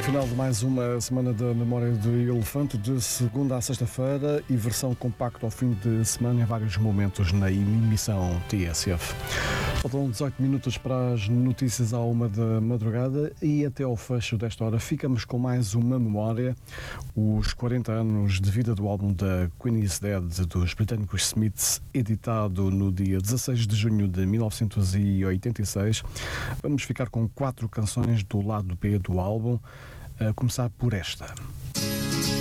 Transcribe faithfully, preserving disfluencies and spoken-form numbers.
Final de mais uma semana da Memória do Elefante, de segunda a sexta-feira, e versão compacta ao fim de semana em vários momentos na emissão T S F. Faltam dezoito minutos para as notícias à uma da madrugada e até ao fecho desta hora ficamos com mais uma memória, os quarenta anos de vida do álbum da Queen is Dead dos britânicos Smiths, editado no dia dezasseis de junho de mil novecentos e oitenta e seis. Vamos ficar com quatro canções do lado B do álbum, a começar por esta.